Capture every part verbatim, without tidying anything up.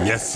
Yes.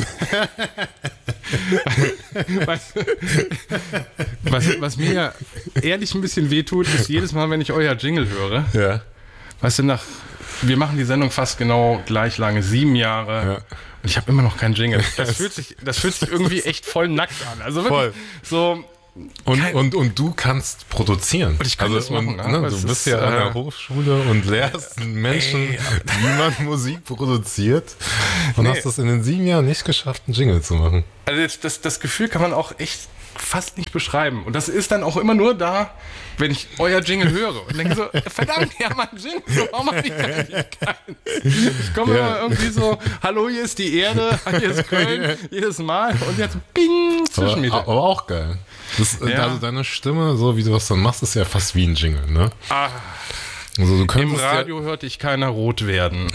Was, was, was mir ja ehrlich ein bisschen wehtut, ist jedes Mal, wenn ich euer Jingle höre. Ja. Weißt du, nach, wir machen die Sendung fast genau gleich lange, sieben Jahre. Ja. Und ich habe immer noch keinen Jingle. Das fühlt sich, das fühlt sich irgendwie echt voll nackt an. Also wirklich Voll. so. Und, und, und du kannst produzieren. Und ich kann das machen, und, ja, ne, aber du es bist ist, ja an äh, der Hochschule und lehrst Menschen, ey, wie man Musik produziert. Und Nee. hast es in den sieben Jahren nicht geschafft, einen Jingle zu machen. Also das, das, das Gefühl kann man auch echt fast nicht beschreiben. Und das ist dann auch immer nur da, wenn ich euer Jingle höre. Und denke so, verdammt, ja, mein Jingle, warum hab ich eigentlich keinen? Ich komme Ja. immer irgendwie so, hallo, hier ist die Erde, hier ist Köln, jedes Mal. Und jetzt bing, Aber, Zwischenmiete. aber auch geil. Das, Ja. Also deine Stimme, so wie du das dann machst, ist ja fast wie ein Jingle, ne? Ah, Also du im könntest Radio hörte ich keiner rot werden.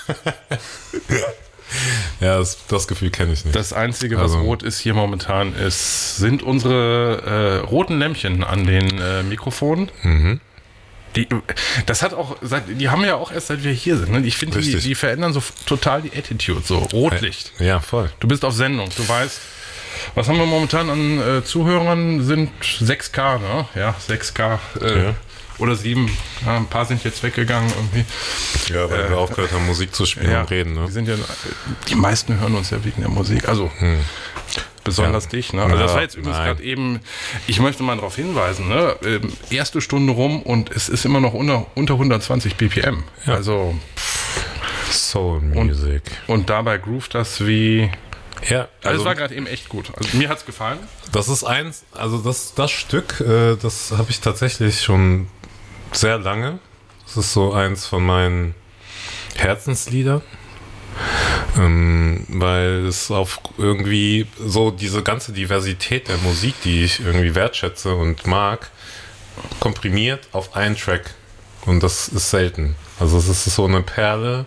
Ja, ja das, das Gefühl kenne ich nicht. Das Einzige, was Also- rot ist hier momentan, ist, sind unsere äh, roten Lämpchen an den äh, Mikrofonen. Mhm. Die, das hat auch, seit, die haben ja auch erst seit wir hier sind. Ne? Ich finde, die, Richtig. die verändern so f- total die Attitude. So Rotlicht. Ja, voll. Du bist auf Sendung. Du weißt, was haben wir momentan an äh, Zuhörern? Sind sechs K, ne? Ja, sechs K. Äh, Ja. Oder sieben. Ja, ein paar sind jetzt weggegangen irgendwie. Ja, weil wir aufgehört haben, Musik zu spielen Ja, und reden, ne? Die, sind ja, die meisten hören uns ja wegen der Musik. Also besonders Ja. dich. Ne? Also Ja, das war jetzt übrigens nein. gerade eben, ich möchte mal darauf hinweisen, ne? ähm, erste Stunde rum und es ist immer noch unter, unter hundertzwanzig B P M. Ja. Also Soul Music. und dabei groovt das wie... Ja, Also also es war gerade eben echt gut. Also mir hat's gefallen. das ist eins, also das, das Stück, äh, das habe ich tatsächlich schon sehr lange. Das ist so eins von meinen Herzensliedern. Ähm, weil es auf irgendwie so diese ganze Diversität der Musik, die ich irgendwie wertschätze und mag, komprimiert auf einen Track. Und das ist selten. Also es ist so eine Perle,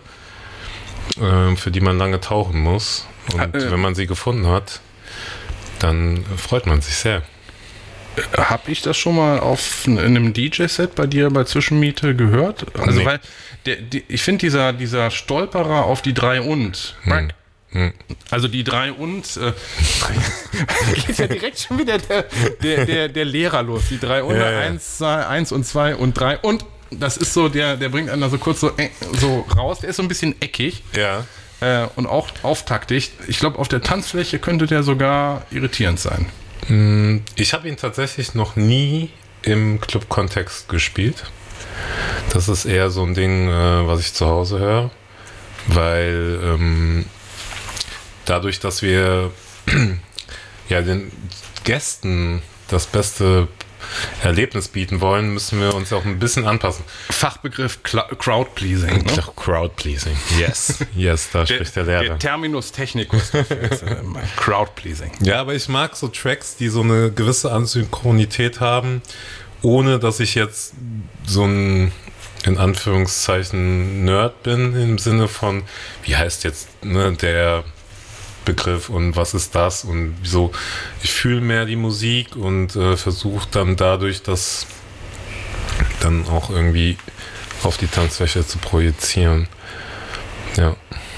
äh, für die man lange tauchen muss. Und Äh, wenn man sie gefunden hat, dann freut man sich sehr. Habe ich das schon mal auf in einem D J-Set bei dir bei Zwischenmiete gehört? Also Nee. weil der, die, ich finde dieser, dieser Stolperer auf die drei und Hm. Hm. also die drei und äh, geht ja direkt schon wieder der, der, der, der Lehrer los. Die drei und Ja, ja. eins, zwei, eins und zwei und drei und das ist so, der, der bringt einen da so kurz so, äh, so raus. Der ist so ein bisschen eckig Ja. äh, und auch auftaktig. Ich glaube, auf der Tanzfläche könnte der sogar irritierend sein. Ich habe ihn tatsächlich noch nie im Club-Kontext gespielt. Das ist eher so ein Ding, äh, was ich zu Hause höre, weil ähm, dadurch, dass wir ja den Gästen das beste Erlebnis bieten wollen, müssen wir uns auch ein bisschen anpassen. Fachbegriff Cla- Crowdpleasing. Ne? Crowdpleasing. Yes. Yes, da spricht der Lehrer. Der Terminus technicus dafür ist äh, Crowdpleasing. Ja, aber ich mag so Tracks, die so eine gewisse Asynchronität haben, ohne dass ich jetzt so ein, in Anführungszeichen, Nerd bin, im Sinne von, wie heißt jetzt ne, der Begriff und was ist das und wieso. Ich fühle mehr die Musik und äh, versuche dann dadurch, das dann auch irgendwie auf die Tanzfläche zu projizieren. Ja.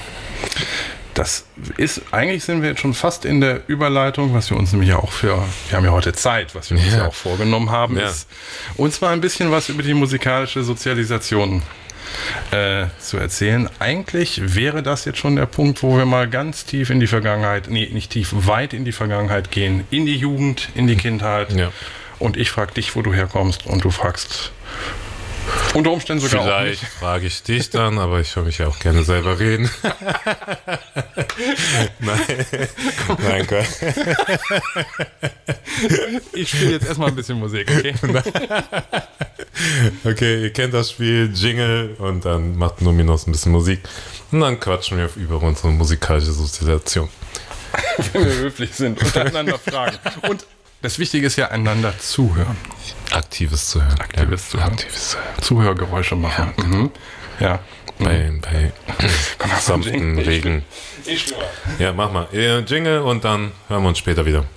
Das ist, eigentlich sind wir jetzt schon fast in der Überleitung, was wir uns nämlich ja auch für, wir haben ja heute Zeit, was wir uns ja, Ja. auch vorgenommen haben, Ja. ist uns mal ein bisschen was über die musikalische Sozialisation äh, zu erzählen. Eigentlich wäre das jetzt schon der Punkt, wo wir mal ganz tief in die Vergangenheit, nee, nicht tief, weit in die Vergangenheit gehen, in die Jugend, in die Kindheit. Ja. Und ich frage dich, wo du herkommst und du fragst unter Umständen sogar auch Vielleicht mich. frage ich dich dann, aber ich höre mich ja auch gerne selber reden. Nein, nein, Gott. Ich spiele jetzt erstmal ein bisschen Musik, okay? Okay, ihr kennt das Spiel, Jingle, und dann macht Numinos ein bisschen Musik. Und dann quatschen wir über unsere musikalische Sozialisation. Wenn wir höflich sind, untereinander fragen. Und das Wichtige ist ja, einander zuhören. Aktives zu hören. Aktives ja, Zuhören. Aktives zu hören. Zuhörgeräusche machen. Ja. Mhm. Ja. Bei, bei Komm, mach mal sanften einen Jingle. Regen. Ich schwöre. Ja, mach mal. Äh, Jingle und dann hören wir uns später wieder.